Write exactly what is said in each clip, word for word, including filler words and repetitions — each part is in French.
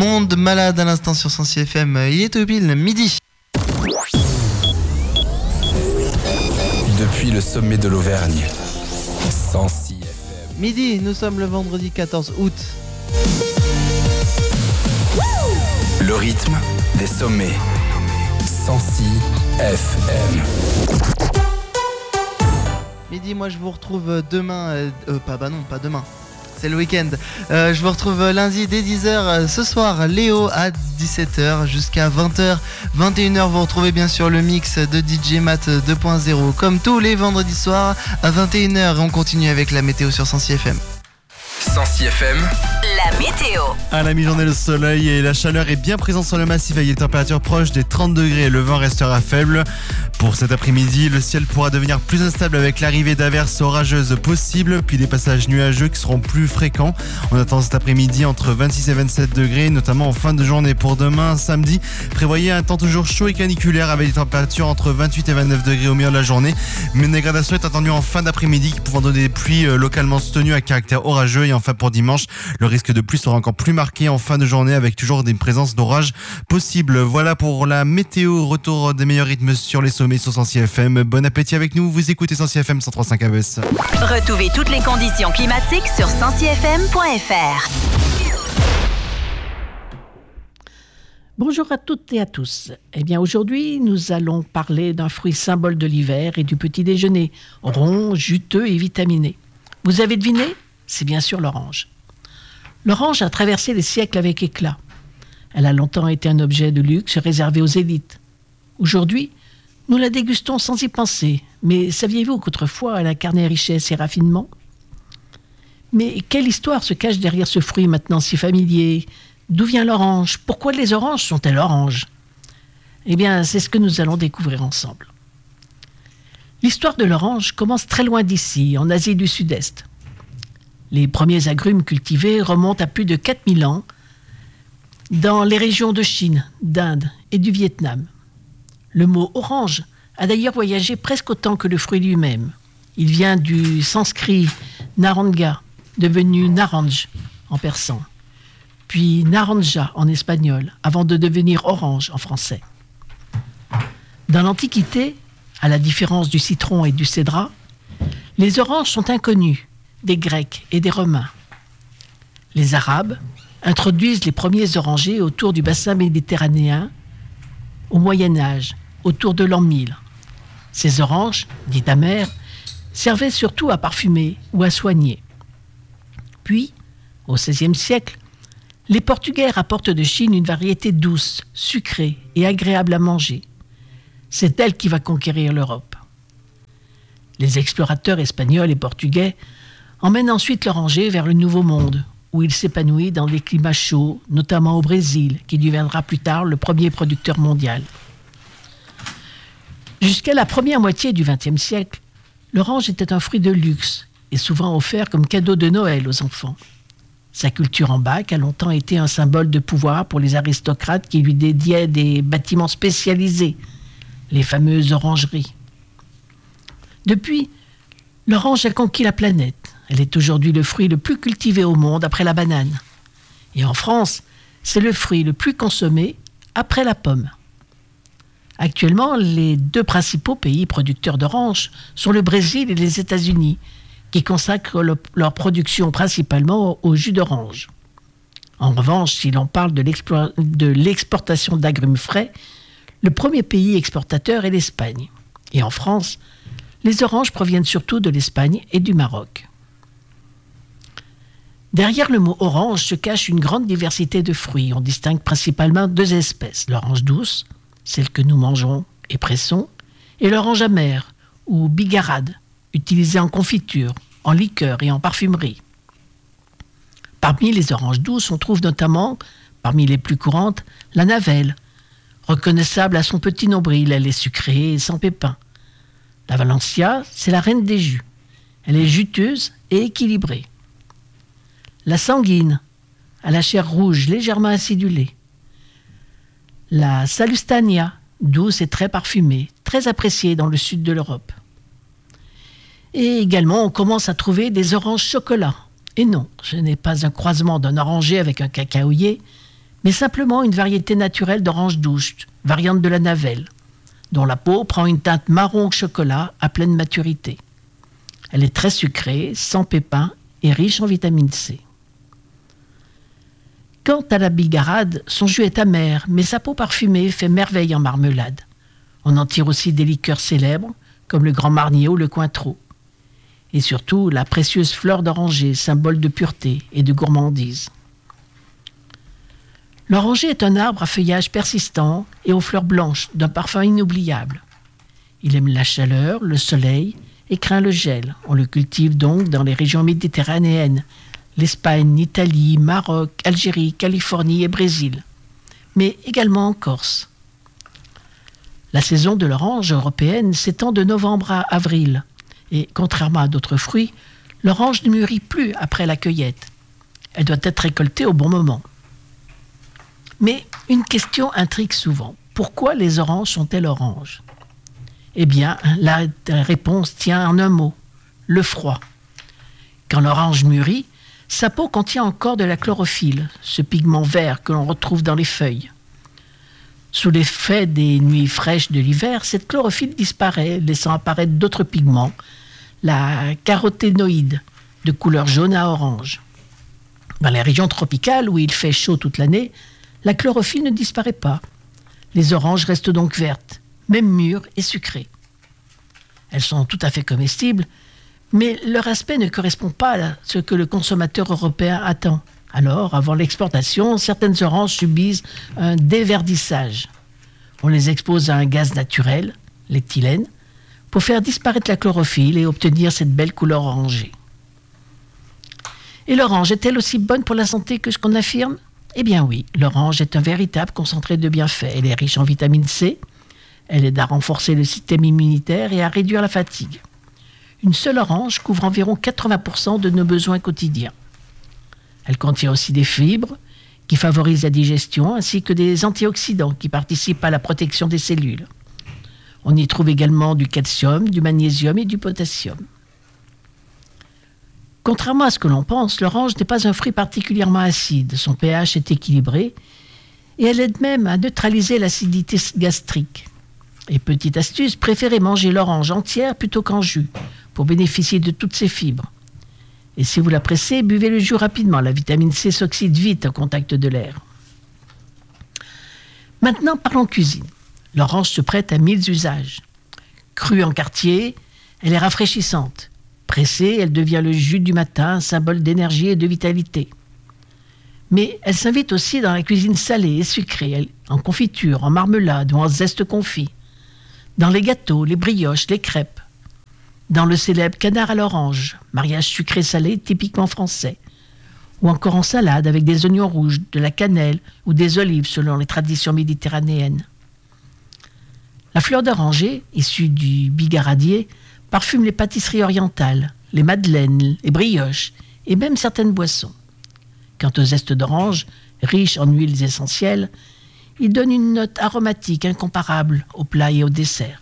Monde malade à l'instant sur cent six F M. Il est au pile midi. Depuis le sommet de l'Auvergne, cent six F M. Midi, nous sommes le vendredi quatorze août. Le rythme des sommets. cent six F M. Midi, moi je vous retrouve demain. Euh, euh, pas bah non, pas demain. C'est le week-end. Euh, je vous retrouve lundi dès dix heures. Ce soir, Léo à dix-sept heures jusqu'à vingt heures. vingt et une heures, vous retrouvez bien sûr le mix de D J Matt deux point zéro. Comme tous les vendredis soirs à vingt et une heures. Et on continue avec la météo sur cent six F M. cent six F M. La météo. À la mi-journée, le soleil et la chaleur est bien présent sur le massif avec des températures proches des trente degrés. Le vent restera faible. Pour cet après-midi, le ciel pourra devenir plus instable avec l'arrivée d'averses orageuses possibles, puis des passages nuageux qui seront plus fréquents. On attend cet après-midi entre vingt-six et vingt-sept degrés, notamment en fin de journée. Pour demain, samedi, prévoyez un temps toujours chaud et caniculaire avec des températures entre vingt-huit et vingt-neuf degrés au milieu de la journée. Mais une dégradation est attendue en fin d'après-midi qui pouvant donner des pluies localement soutenues à caractère orageux. Et enfin pour dimanche, le risque de pluie sera encore plus marqué en fin de journée avec toujours des présences d'orage possibles. Voilà pour la météo. Retour des meilleurs rythmes sur les sommets sur cent six F M. Bon appétit avec nous. Vous écoutez cent six F M cent trois virgule cinq A B S. Retrouvez toutes les conditions climatiques sur cent six F M point F R. Bonjour à toutes et à tous. Eh bien, aujourd'hui, nous allons parler d'un fruit symbole de l'hiver et du petit déjeuner, rond, juteux et vitaminé. Vous avez deviné ? C'est bien sûr l'orange. L'orange a traversé les siècles avec éclat. Elle a longtemps été un objet de luxe réservé aux élites. Aujourd'hui, nous la dégustons sans y penser. Mais saviez-vous qu'autrefois, elle incarnait richesse et raffinement ? Mais quelle histoire se cache derrière ce fruit maintenant si familier ? D'où vient l'orange ? Pourquoi les oranges sont-elles oranges ? Eh bien, c'est ce que nous allons découvrir ensemble. L'histoire de l'orange commence très loin d'ici, en Asie du Sud-Est. Les premiers agrumes cultivés remontent à plus de quatre mille ans dans les régions de Chine, d'Inde et du Vietnam. Le mot orange a d'ailleurs voyagé presque autant que le fruit lui-même. Il vient du sanskrit naranga, devenu naranj en persan, puis naranja en espagnol, avant de devenir orange en français. Dans l'Antiquité, à la différence du citron et du cédrat, les oranges sont inconnues des Grecs et des Romains. Les Arabes introduisent les premiers orangers autour du bassin méditerranéen au Moyen-Âge, autour de l'an mille. Ces oranges, dites amères, servaient surtout à parfumer ou à soigner. Puis, au seizième siècle, les Portugais rapportent de Chine une variété douce, sucrée et agréable à manger. C'est elle qui va conquérir l'Europe. Les explorateurs espagnols et portugais emmène ensuite l'oranger vers le Nouveau Monde, où il s'épanouit dans des climats chauds, notamment au Brésil, qui deviendra plus tard le premier producteur mondial. Jusqu'à la première moitié du vingtième siècle, l'orange était un fruit de luxe et souvent offert comme cadeau de Noël aux enfants. Sa culture en bac a longtemps été un symbole de pouvoir pour les aristocrates qui lui dédiaient des bâtiments spécialisés, les fameuses orangeries. Depuis, l'orange a conquis la planète. Elle est aujourd'hui le fruit le plus cultivé au monde après la banane. Et en France, c'est le fruit le plus consommé après la pomme. Actuellement, les deux principaux pays producteurs d'oranges sont le Brésil et les États-Unis, qui consacrent le, leur production principalement au jus d'orange. En revanche, si l'on parle de, l'explo- de l'exportation d'agrumes frais, le premier pays exportateur est l'Espagne. Et en France, les oranges proviennent surtout de l'Espagne et du Maroc. Derrière le mot orange se cache une grande diversité de fruits. On distingue principalement deux espèces, l'orange douce, celle que nous mangeons et pressons, et l'orange amère, ou bigarade, utilisée en confiture, en liqueur et en parfumerie. Parmi les oranges douces, on trouve notamment, parmi les plus courantes, la navelle, reconnaissable à son petit nombril, elle est sucrée et sans pépins. La Valencia, c'est la reine des jus. Elle est juteuse et équilibrée. La sanguine, à la chair rouge légèrement acidulée. La salustania, douce et très parfumée, très appréciée dans le sud de l'Europe. Et également, on commence à trouver des oranges chocolat. Et non, ce n'est pas un croisement d'un oranger avec un cacaoyer, mais simplement une variété naturelle d'orange douce, variante de la Navelle, dont la peau prend une teinte marron chocolat à pleine maturité. Elle est très sucrée, sans pépins et riche en vitamine C. Quant à la bigarade, son jus est amer, mais sa peau parfumée fait merveille en marmelade. On en tire aussi des liqueurs célèbres, comme le Grand Marnier ou le Cointreau. Et surtout, la précieuse fleur d'oranger, symbole de pureté et de gourmandise. L'oranger est un arbre à feuillage persistant et aux fleurs blanches, d'un parfum inoubliable. Il aime la chaleur, le soleil et craint le gel. On le cultive donc dans les régions méditerranéennes, l'Espagne, l'Italie, Maroc, Algérie, Californie et Brésil, mais également en Corse. La saison de l'orange européenne s'étend de novembre à avril, et contrairement à d'autres fruits, l'orange ne mûrit plus après la cueillette. Elle doit être récoltée au bon moment. Mais une question intrigue souvent. Pourquoi les oranges sont-elles oranges ? Eh bien, la réponse tient en un mot, le froid. Quand l'orange mûrit, sa peau contient encore de la chlorophylle, ce pigment vert que l'on retrouve dans les feuilles. Sous l'effet des nuits fraîches de l'hiver, cette chlorophylle disparaît, laissant apparaître d'autres pigments, la caroténoïde, de couleur jaune à orange. Dans les régions tropicales, où il fait chaud toute l'année, la chlorophylle ne disparaît pas. Les oranges restent donc vertes, même mûres et sucrées. Elles sont tout à fait comestibles, mais leur aspect ne correspond pas à ce que le consommateur européen attend. Alors, avant l'exportation, certaines oranges subissent un déverdissage. On les expose à un gaz naturel, l'éthylène, pour faire disparaître la chlorophylle et obtenir cette belle couleur orangée. Et l'orange est-elle aussi bonne pour la santé que ce qu'on affirme ? Eh bien oui, l'orange est un véritable concentré de bienfaits. Elle est riche en vitamine C, elle aide à renforcer le système immunitaire et à réduire la fatigue. Une seule orange couvre environ quatre-vingts pour cent de nos besoins quotidiens. Elle contient aussi des fibres qui favorisent la digestion ainsi que des antioxydants qui participent à la protection des cellules. On y trouve également du calcium, du magnésium et du potassium. Contrairement à ce que l'on pense, l'orange n'est pas un fruit particulièrement acide. Son pH est équilibré et elle aide même à neutraliser l'acidité gastrique. Et petite astuce, préférez manger l'orange entière plutôt qu'en jus pour bénéficier de toutes ses fibres. Et si vous la pressez, buvez le jus rapidement. La vitamine C s'oxyde vite au contact de l'air. Maintenant, parlons cuisine. L'orange se prête à mille usages. Crue en quartier, elle est rafraîchissante. Pressée, elle devient le jus du matin, symbole d'énergie et de vitalité. Mais elle s'invite aussi dans la cuisine salée et sucrée, en confiture, en marmelade ou en zeste confit, dans les gâteaux, les brioches, les crêpes, dans le célèbre canard à l'orange, mariage sucré-salé typiquement français, ou encore en salade avec des oignons rouges, de la cannelle ou des olives selon les traditions méditerranéennes. La fleur d'oranger, issue du bigaradier, parfume les pâtisseries orientales, les madeleines, les brioches et même certaines boissons. Quant au zeste d'orange, riche en huiles essentielles, il donne une note aromatique incomparable aux plats et aux desserts.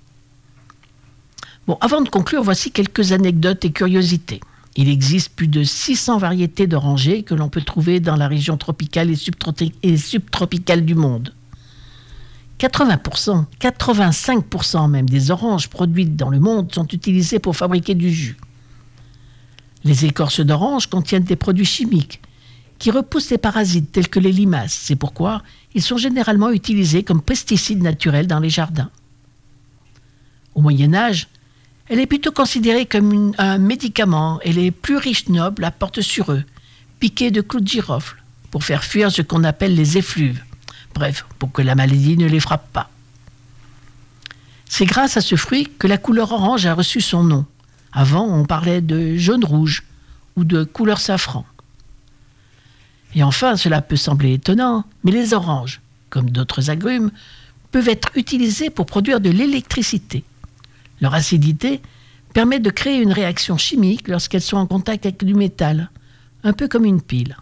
Bon, avant de conclure, voici quelques anecdotes et curiosités. Il existe plus de six cents variétés d'orangers que l'on peut trouver dans la région tropicale et, subtropi- et subtropicale du monde. quatre-vingts pour cent, quatre-vingt-cinq pour cent même des oranges produites dans le monde sont utilisées pour fabriquer du jus. Les écorces d'orange contiennent des produits chimiques qui repoussent les parasites tels que les limaces. C'est pourquoi ils sont généralement utilisés comme pesticides naturels dans les jardins. Au Moyen-Âge, elle est plutôt considérée comme une, un médicament et les plus riches nobles apportent sur eux piquets de clous de girofle pour faire fuir ce qu'on appelle les effluves. Bref, pour que la maladie ne les frappe pas. C'est grâce à ce fruit que la couleur orange a reçu son nom. Avant, on parlait de jaune-rouge ou de couleur safran. Et enfin, cela peut sembler étonnant, mais les oranges, comme d'autres agrumes, peuvent être utilisés pour produire de l'électricité. Leur acidité permet de créer une réaction chimique lorsqu'elles sont en contact avec du métal, un peu comme une pile.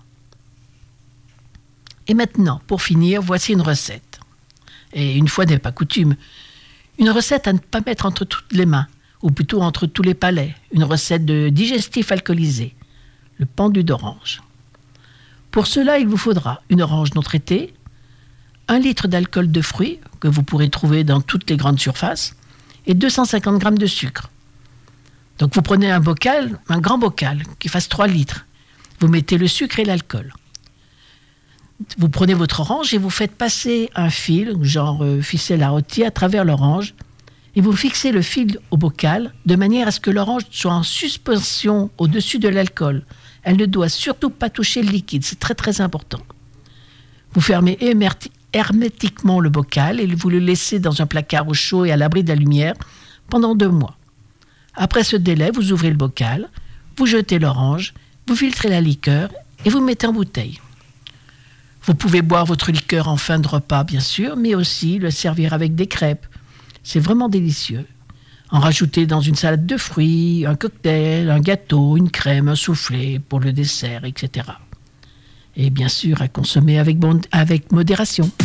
Et maintenant, pour finir, voici une recette. Et une fois n'est pas coutume, une recette à ne pas mettre entre toutes les mains, ou plutôt entre tous les palais, une recette de digestif alcoolisé, le pendu d'orange. Pour cela, il vous faudra une orange non traitée, un litre d'alcool de fruits que vous pourrez trouver dans toutes les grandes surfaces et deux cent cinquante grammes de sucre. Donc vous prenez un bocal, un grand bocal qui fasse trois litres. Vous mettez le sucre et l'alcool. Vous prenez votre orange et vous faites passer un fil, genre euh, ficelle à rôti, à travers l'orange et vous fixez le fil au bocal de manière à ce que l'orange soit en suspension au-dessus de l'alcool. Elle ne doit surtout pas toucher le liquide, c'est très très important. Vous fermez hermétiquement le bocal et vous le laissez dans un placard au chaud et à l'abri de la lumière pendant deux mois. Après ce délai, vous ouvrez le bocal, vous jetez l'orange, vous filtrez la liqueur et vous mettez en bouteille. Vous pouvez boire votre liqueur en fin de repas, bien sûr, mais aussi le servir avec des crêpes. C'est vraiment délicieux. En rajouter dans une salade de fruits, un cocktail, un gâteau, une crème, un soufflé pour le dessert, et cetera. Et bien sûr, à consommer avec, bon, avec modération.